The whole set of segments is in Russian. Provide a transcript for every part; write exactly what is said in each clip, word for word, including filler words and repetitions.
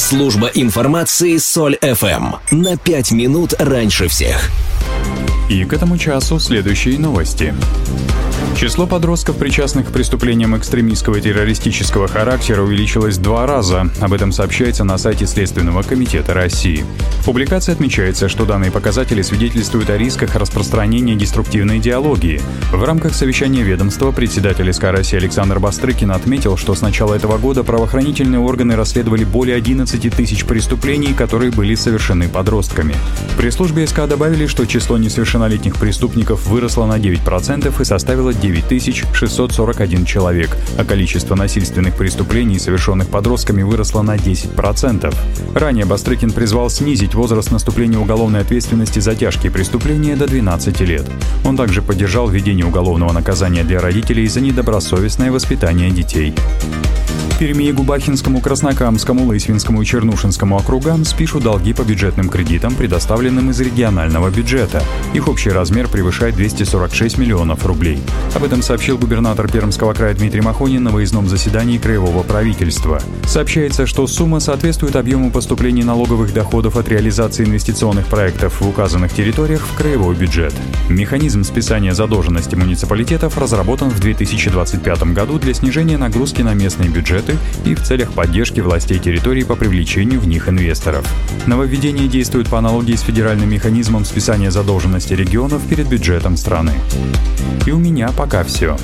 Служба информации Соль эф эм. На пять минут раньше всех. И к этому часу следующие новости. Число подростков, причастных к преступлениям экстремистского и террористического характера, увеличилось в два раза. Об этом сообщается на сайте Следственного комитета России. В публикации отмечается, что данные показатели свидетельствуют о рисках распространения деструктивной идеологии. В рамках совещания ведомства председатель СК России Александр Бастрыкин отметил, что с начала этого года правоохранительные органы расследовали более одиннадцати тысяч преступлений, которые были совершены подростками. В пресс-службе СК добавили, что число несовершеннолетних преступников выросло на девять процентов и составило девять тысяч шестьсот сорок один человек, а количество насильственных преступлений, совершенных подростками, выросло на десять процентов. Ранее Бастрыкин призвал снизить возраст наступления уголовной ответственности за тяжкие преступления до двенадцати лет. Он также поддержал введение уголовного наказания для родителей за недобросовестное воспитание детей. Перми, Губахинскому, Краснокамскому, Лысьвинскому и Чернушинскому округам спишут долги по бюджетным кредитам, предоставленным из регионального бюджета. Их общий размер превышает двести сорок шесть миллионов рублей. Об этом сообщил губернатор Пермского края Дмитрий Махонин на выездном заседании краевого правительства. Сообщается, что сумма соответствует объему поступлений налоговых доходов от реализации инвестиционных проектов в указанных территориях в краевой бюджет. Механизм списания задолженности муниципалитетов разработан в две тысячи двадцать пятом году для снижения нагрузки на местные бюджеты и в целях поддержки властей территорий по привлечению в них инвесторов. Нововведение действует по аналогии с федеральным механизмом списания задолженности регионов перед бюджетом страны. И у меня пока все.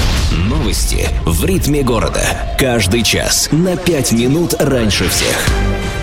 Новости в ритме города. Каждый час на пять минут раньше всех.